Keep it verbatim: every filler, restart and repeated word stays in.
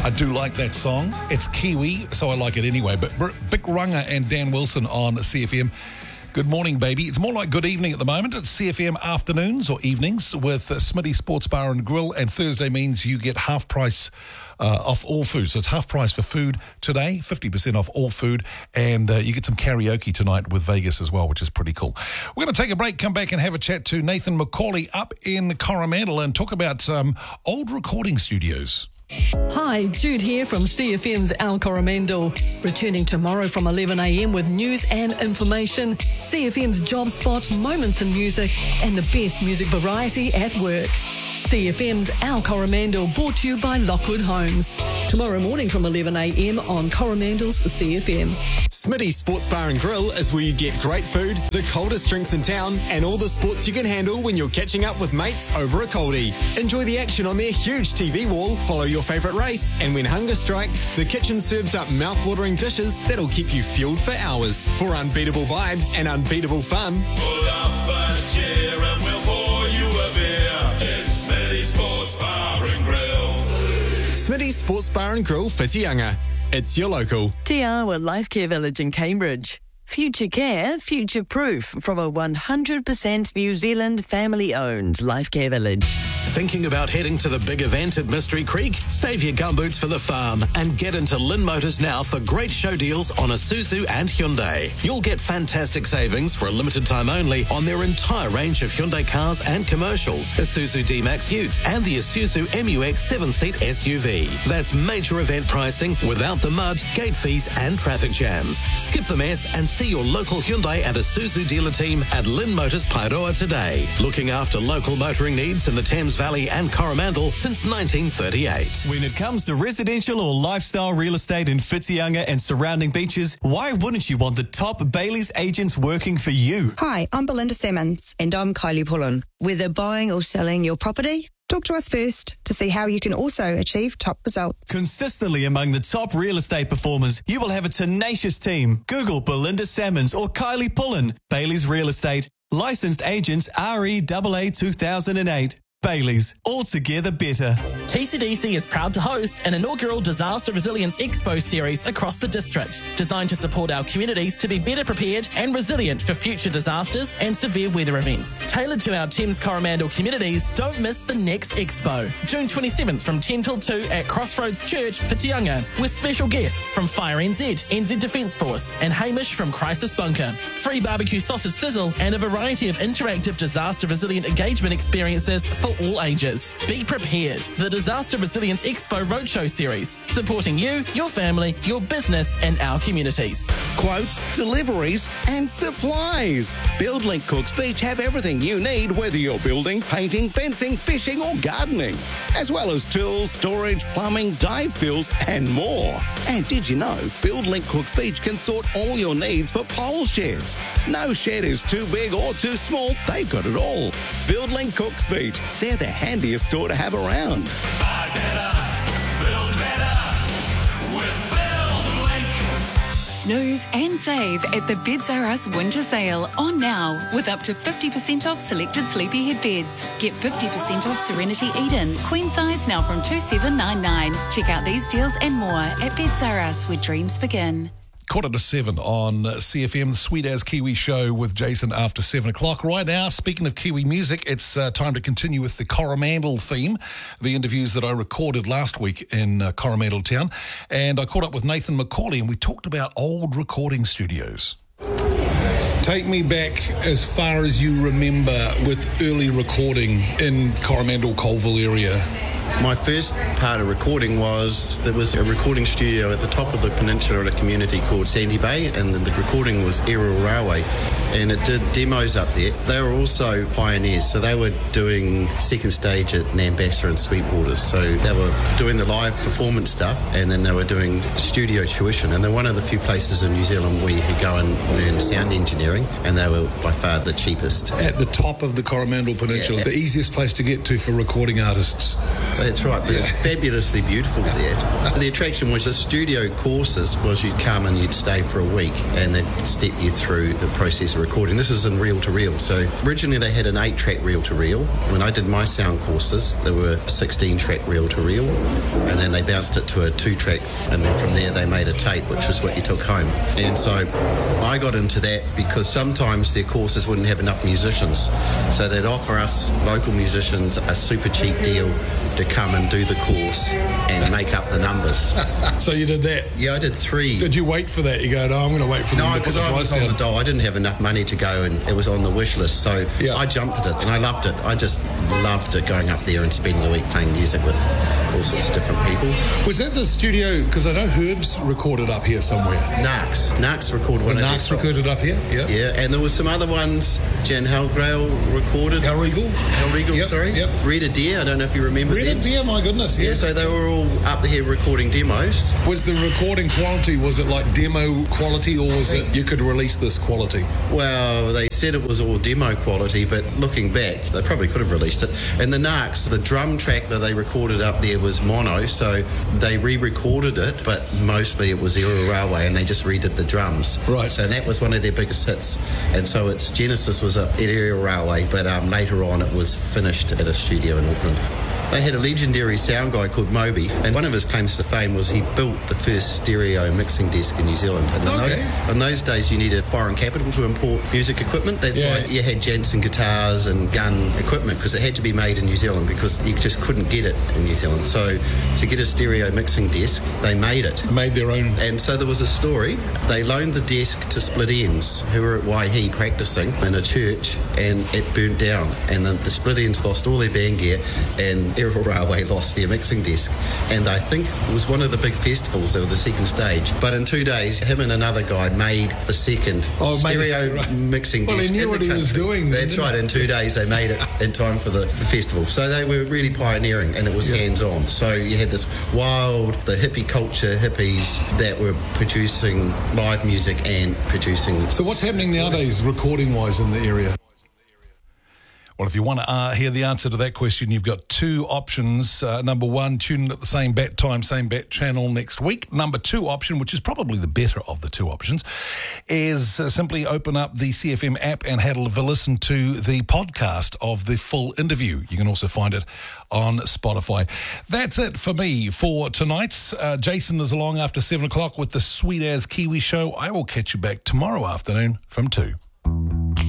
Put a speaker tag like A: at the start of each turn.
A: I do like that song. It's Kiwi, so I like it anyway. But Vic Runga and Dan Wilson on C F M. Good morning, baby. It's more like good evening at the moment. It's C F M afternoons or evenings with Smitty Sports Bar and Grill, and Thursday means you get half price uh, off all food. So it's half price for food today, fifty percent off all food, and uh, you get some karaoke tonight with Vegas as well, which is pretty cool. We're going to take a break, come back and have a chat to Nathan McCauley up in Coromandel and talk about um, old recording studios.
B: Hi, Jude here from C F M's Al Coromandel. Returning tomorrow from eleven a.m. with news and information, C F M's Job Spot, moments in music, and the best music variety at work. C F M's Al Coromandel, brought to you by Lockwood Homes. Tomorrow morning from eleven a.m. on Coromandel's C F M.
C: Smitty Sports Bar and Grill is where you get great food, the coldest drinks in town, and all the sports you can handle when you're catching up with mates over a coldie. Enjoy the action on their huge T V wall, follow your favourite race, and when hunger strikes, the kitchen serves up mouth-watering dishes that'll keep you fueled for hours. For unbeatable vibes and unbeatable fun,
D: pull up a chair and we'll pour you a beer. It's Smitty Sports Bar and Grill.
C: Smitty Sports Bar and Grill, Whitianga. It's your local.
E: Te Awa Life Care Village in Cambridge. Future care, future proof from a one hundred percent New Zealand family-owned Life Care Village.
F: Thinking about heading to the big event at Mystery Creek? Save your gumboots for the farm and get into Lynn Motors now for great show deals on Isuzu and Hyundai. You'll get fantastic savings for a limited time only on their entire range of Hyundai cars and commercials, Isuzu D-Max Utes and the Isuzu M U X seven-seat S U V. That's major event pricing without the mud, gate fees and traffic jams. Skip the mess and see your local Hyundai and Isuzu dealer team at Lynn Motors Paeroa today. Looking after local motoring needs in the Thames Valley and Coromandel since nineteen thirty-eight.
G: When it comes to residential or lifestyle real estate in Whitianga and surrounding beaches, why wouldn't you want the top Bailey's agents working for you?
H: Hi, I'm Belinda Simmons.
I: And I'm Kylie Pullen. Whether buying or selling your property,
H: talk to us first to see how you can also achieve top results.
G: Consistently among the top real estate performers, you will have a tenacious team. Google Belinda Salmons or Kylie Pullen. Bailey's Real Estate. Licensed agents R E A A two thousand eight. Bailey's, altogether better.
J: T C D C is proud to host an inaugural Disaster Resilience Expo series across the district, designed to support our communities to be better prepared and resilient for future disasters and severe weather events. Tailored to our Thames Coromandel communities, don't miss the next expo, June twenty-seventh from ten till two at Crossroads Church, Whitianga, with special guests from Fire N Z, N Z Defence Force, and Hamish from Crisis Bunker. Free barbecue sausage sizzle and a variety of interactive disaster resilient engagement experiences for all ages. Be prepared. The Disaster Resilience Expo Roadshow Series, supporting you, your family, your business, and our communities.
K: Quotes, deliveries, and supplies. BuildLink Cooks Beach have everything you need, whether you're building, painting, fencing, fishing, or gardening, as well as tools, storage, plumbing, dive fills, and more. And did you know BuildLink Cooks Beach can sort all your needs for pole sheds? No shed is too big or too small. They've got it all. BuildLink Cooks Beach. They're the handiest store to have around.
D: Buy better, build better with BuildLink.
L: Snooze and save at the Beds R Us winter sale on now with up to fifty percent off selected sleepyhead beds. Get fifty percent off Serenity Eden, queen size now from two thousand seven hundred ninety-nine dollars. Check out these deals and more at Beds R Us, where dreams begin.
A: Quarter to seven on C F M, the Sweet As Kiwi show with Jason after seven o'clock. Right now, speaking of Kiwi music, it's uh, time to continue with the Coromandel theme, the interviews that I recorded last week in uh, Coromandel town. And I caught up with Nathan McCauley and we talked about old recording studios. Take me back as far as you remember with early recording in Coromandel, Colville area.
M: My first part of recording was, there was a recording studio at the top of the peninsula at a community called Sandy Bay, and the, the recording was Aerial Railway, and it did demos up there. They were also pioneers, so they were doing second stage at Nambassa and Sweetwaters, so they were doing the live performance stuff, and then they were doing studio tuition, and they're one of the few places in New Zealand where you could go and learn sound engineering, and they were by far the cheapest.
A: At the top of the Coromandel Peninsula, yeah, the easiest place to get to for recording artists.
M: That's right, but yeah. It's fabulously beautiful there. The attraction was the studio courses was you'd come and you'd stay for a week and they'd step you through the process of recording. This is in reel-to-reel. So originally they had an eight-track reel-to-reel. When I did my sound courses, there were sixteen-track reel-to-reel, and then they bounced it to a two-track, and then from there they made a tape, which was what you took home. And so I got into that because sometimes their courses wouldn't have enough musicians, so they'd offer us local musicians a super cheap deal to come and do the course and make up the numbers.
A: So you did that?
M: Yeah, I did three.
A: Did you wait for that? You go, no, I'm going to wait for
M: no,
A: them to
M: because
A: put the
M: I was
A: price
M: on
A: down.
M: the dole. I didn't have enough money to go, and it was on the wish list, so yeah. I jumped at it, and I loved it. I just loved it, going up there and spending a week playing music with all sorts of different people.
A: Was that the studio? Because I know Herb's recorded up here somewhere.
M: Narcs. Narcs recorded one.
A: Narcs recorded up here, yeah.
M: Yeah, and there were some other ones. Jan Halgrail recorded.
A: Hal Regal.
M: Hal Regal,
A: yep,
M: sorry.
A: Yep.
M: Red Adair, I don't know if you remember
A: Red
M: them.
A: Adair, my goodness, yeah.
M: Yeah, so they were all up here recording demos.
A: Was the recording quality, was it like demo quality, or was it you could release this quality?
M: Well, they said it was all demo quality, but looking back, they probably could have released it. And the Narcs, the drum track that they recorded up there was mono, so they re-recorded it, but mostly it was Aerial Railway, and they just redid the drums.
A: Right.
M: So that was one of their biggest hits. And so its genesis was at Aerial Railway, but um, later on it was finished at a studio in Auckland. They had a legendary sound guy called Moby, and one of his claims to fame was he built the first stereo mixing desk in New Zealand. And
A: okay.
M: in, those, in those days, you needed foreign capital to import music equipment. That's
A: yeah.
M: why you had Jansen guitars and gun equipment, because it had to be made in New Zealand, because you just couldn't get it in New Zealand. So to get a stereo mixing desk, they made it.
A: Made their own.
M: And so there was a story. They loaned the desk to Split Ends, who were at Waihi practicing in a church, and it burnt down. And the, the Split Ends lost all their band gear, and Aerial Railway lost their mixing desk, and I think it was one of the big festivals of the second stage. But in two days, him and another guy made the second
A: oh,
M: stereo
A: right.
M: mixing
A: well,
M: desk.
A: Well, he knew what he
M: country.
A: was doing.
M: That's right. In two days, they made it in time for the, the festival. So they were really pioneering, and it was yeah. hands-on. So you had this wild, the hippie culture, hippies that were producing live music and producing.
A: So what's happening nowadays, recording-wise, in the area? Well, if you want to uh, hear the answer to that question, you've got two options. Uh, number one, tune in at the same bat time, same bat channel next week. Number two option, which is probably the better of the two options, is uh, simply open up the C F M app and have a listen to the podcast of the full interview. You can also find it on Spotify. That's it for me for tonight. Uh, Jason is along after seven o'clock with the Sweet As Kiwi Show. I will catch you back tomorrow afternoon from two.